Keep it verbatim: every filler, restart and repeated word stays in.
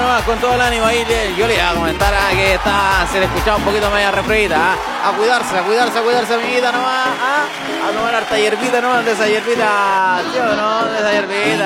nomás, con todo el ánimo ahí. Yo le iba a comentar ah, que está, se le escuchaba un poquito media refreída. Ah. A cuidarse, a cuidarse, a cuidarse, amiguita nomás. Ah. A tomar harta hierbita nomás, de esa hierbita, tío, no, de esa hierbita.